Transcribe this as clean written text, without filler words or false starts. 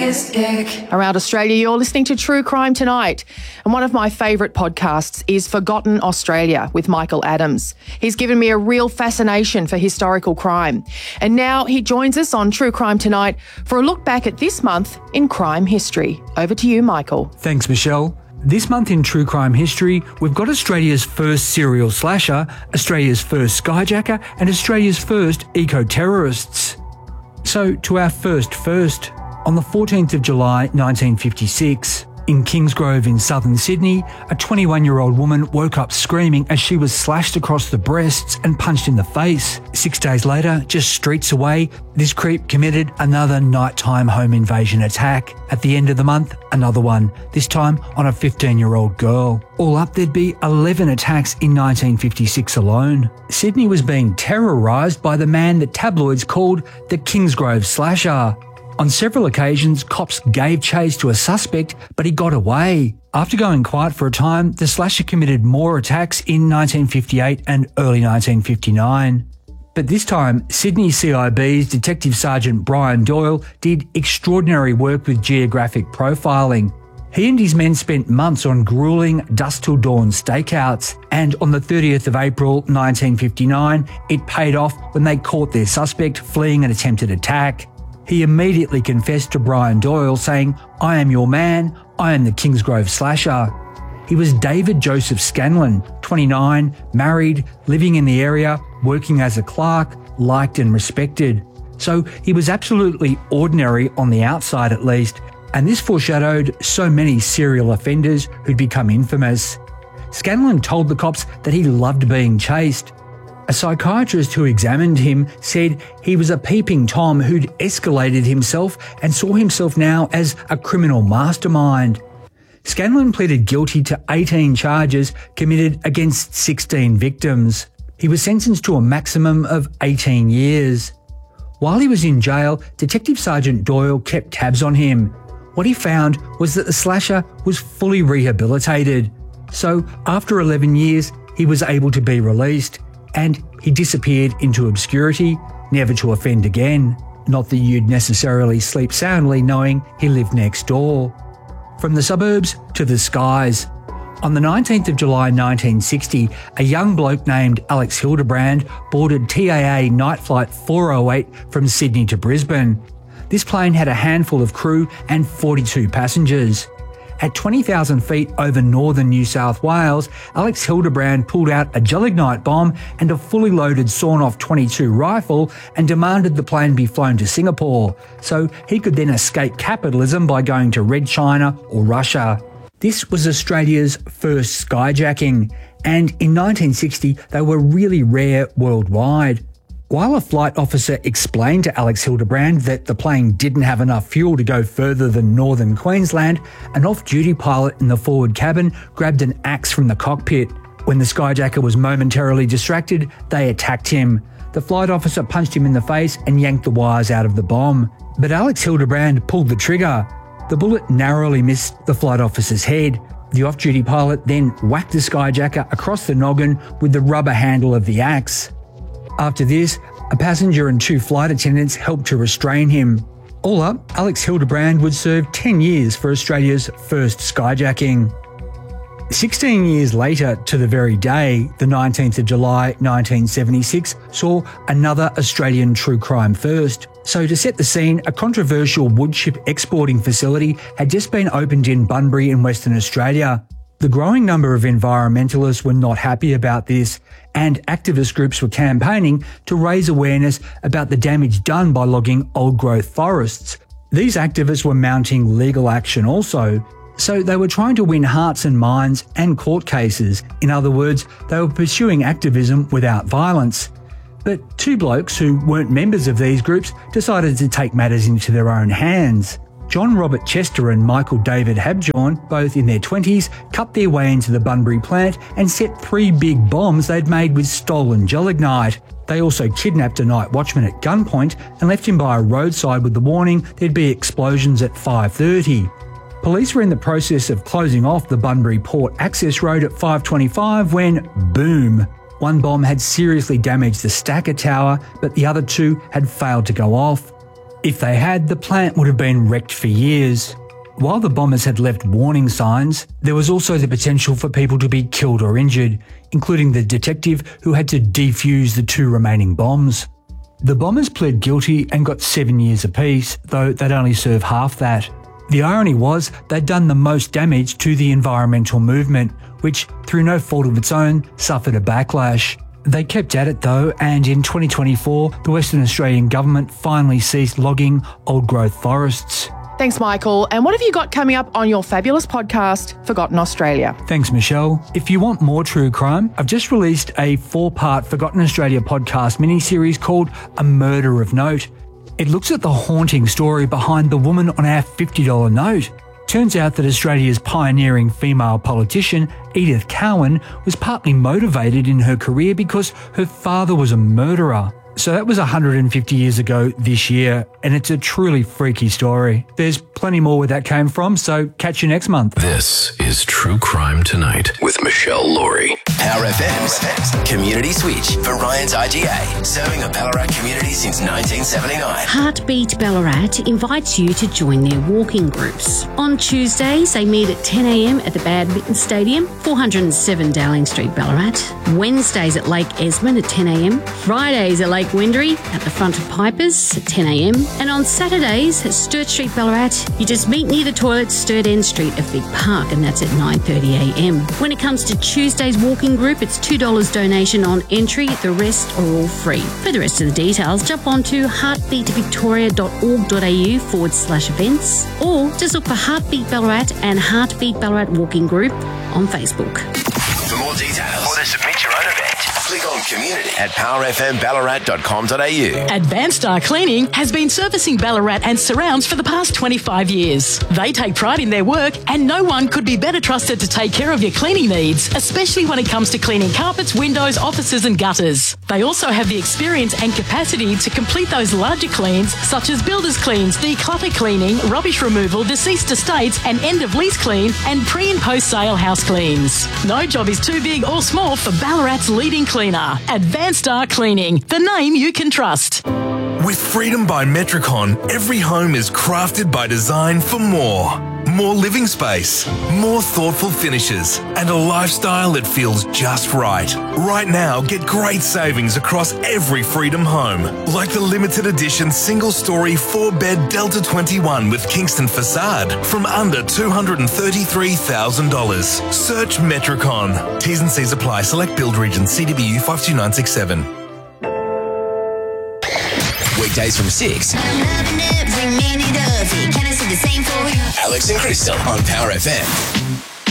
Around Australia, you're listening to True Crime Tonight. And one of my favourite podcasts is Forgotten Australia with Michael Adams. He's given me a real fascination for historical crime. And now he joins us on True Crime Tonight for a look back at this month in crime history. Over to you, Michael. Thanks, Michelle. This month in True Crime history, we've got Australia's first serial slasher, Australia's first skyjacker, and Australia's first eco-terrorists. So, to our first. On the 14th of July 1956, in Kingsgrove in southern Sydney, a 21-year-old woman woke up screaming as she was slashed across the breasts and punched in the face. 6 days later, just streets away, this creep committed another nighttime home invasion attack. At the end of the month, another one, this time on a 15-year-old girl. All up, there'd be 11 attacks in 1956 alone. Sydney was being terrorised by the man that tabloids called the Kingsgrove Slasher. On several occasions, cops gave chase to a suspect, but he got away. After going quiet for a time, the slasher committed more attacks in 1958 and early 1959. But this time, Sydney CIB's Detective Sergeant Brian Doyle did extraordinary work with geographic profiling. He and his men spent months on grueling dusk till dawn stakeouts, and on the 30th of April 1959, it paid off when they caught their suspect fleeing an attempted attack. He immediately confessed to Brian Doyle, saying, "I am your man, I am the Kingsgrove Slasher." He was David Joseph Scanlon, 29, married, living in the area, working as a clerk, liked and respected. So he was absolutely ordinary on the outside at least, and this foreshadowed so many serial offenders who'd become infamous. Scanlon told the cops that he loved being chased. A psychiatrist who examined him said he was a peeping Tom who'd escalated himself and saw himself now as a criminal mastermind. Scanlon pleaded guilty to 18 charges committed against 16 victims. He was sentenced to a maximum of 18 years. While he was in jail, Detective Sergeant Doyle kept tabs on him. What he found was that the slasher was fully rehabilitated. So after 11 years, he was able to be released. And he disappeared into obscurity, never to offend again. Not that you'd necessarily sleep soundly knowing he lived next door. From the suburbs to the skies. On the 19th of July 1960, a young bloke named Alex Hildebrand boarded TAA Night Flight 408 from Sydney to Brisbane. This plane had a handful of crew and 42 passengers. At 20,000 feet over northern New South Wales, Alex Hildebrand pulled out a gelignite bomb and a fully loaded sawn-off .22 rifle and demanded the plane be flown to Singapore, so he could then escape capitalism by going to Red China or Russia. This was Australia's first skyjacking, and in 1960 they were really rare worldwide. While a flight officer explained to Alex Hildebrand that the plane didn't have enough fuel to go further than northern Queensland, an off-duty pilot in the forward cabin grabbed an axe from the cockpit. When the skyjacker was momentarily distracted, they attacked him. The flight officer punched him in the face and yanked the wires out of the bomb. But Alex Hildebrand pulled the trigger. The bullet narrowly missed the flight officer's head. The off-duty pilot then whacked the skyjacker across the noggin with the rubber handle of the axe. After this, a passenger and 2 flight attendants helped to restrain him. All up, Alex Hildebrand would serve 10 years for Australia's first skyjacking. 16 years later to the very day, the 19th of July 1976, saw another Australian true crime first. So to set the scene, a controversial woodchip exporting facility had just been opened in Bunbury in Western Australia. The growing number of environmentalists were not happy about this, and activist groups were campaigning to raise awareness about the damage done by logging old-growth forests. These activists were mounting legal action also, so they were trying to win hearts and minds and court cases. In other words, they were pursuing activism without violence. But 2 blokes who weren't members of these groups decided to take matters into their own hands. John Robert Chester and Michael David Habjohn, both in their 20s, cut their way into the Bunbury plant and set 3 big bombs they'd made with stolen gelignite. They also kidnapped a night watchman at gunpoint and left him by a roadside with the warning there'd be explosions at 5:30. Police were in the process of closing off the Bunbury Port access road at 5:25 when, boom, one bomb had seriously damaged the stacker tower, but the other 2 had failed to go off. If they had, the plant would have been wrecked for years. While the bombers had left warning signs, there was also the potential for people to be killed or injured, including the detective who had to defuse the 2 remaining bombs. The bombers pled guilty and got 7 years apiece, though they'd only serve half that. The irony was they'd done the most damage to the environmental movement, which, through no fault of its own, suffered a backlash. They kept at it though, and in 2024, the Western Australian government finally ceased logging old-growth forests. Thanks, Michael. And what have you got coming up on your fabulous podcast, Forgotten Australia? Thanks, Michelle. If you want more true crime, I've just released a 4-part Forgotten Australia podcast mini-series called A Murder of Note. It looks at the haunting story behind the woman on our $50 note. Turns out that Australia's pioneering female politician, Edith Cowan, was partly motivated in her career because her father was a murderer. So that was 150 years ago this year, and it's a truly freaky story. There's plenty more where that came from, so catch you next month. This is True Crime Tonight with Michelle Laurie. Power FM's Community Switch for Ryan's IGA, serving a Ballarat community since 1979. Heartbeat Ballarat invites you to join their walking groups. On Tuesdays, they meet at 10 a.m. at the Badminton Stadium, 407 Dowling Street, Ballarat. Wednesdays at Lake Esmond at 10 a.m. Fridays at Lake Wendouree at the front of Pipers at 10 a.m. And on Saturdays at Sturt Street, Ballarat, you just meet near the toilet, Sturt End Street of Big Park, and that's at 9:30 a.m. When it comes to Tuesday's walking group, it's $2 donation on entry. The rest are all free. For the rest of the details, jump onto heartbeatvictoria.org.au/events or just look for Heartbeat Ballarat and Heartbeat Ballarat Walking Group on Facebook. For more details or to submit your own event, click on community at powerfmballarat.com.au. Advanced Star Cleaning has been servicing Ballarat and surrounds for the past 25 years. They take pride in their work, and no one could be better trusted to take care of your cleaning needs, especially when it comes to cleaning carpets, windows, offices and gutters. They also have the experience and capacity to complete those larger cleans such as builders cleans, declutter cleaning, rubbish removal, deceased estates and end of lease clean, and pre and post sale house cleans. No job is too big or small for Ballarat's leading cleaner. Advanced Star Cleaning, the name you can trust. With Freedom by Metricon, every home is crafted by design for more. More living space, more thoughtful finishes, and a lifestyle that feels just right. Right now, get great savings across every Freedom home, like the limited edition single-story 4-bed Delta 21 with Kingston facade from under $233,000. Search Metricon. T's and C's apply. Select build region. CWU 52967. Weekdays from 6. Alex and Crystal on Power FM.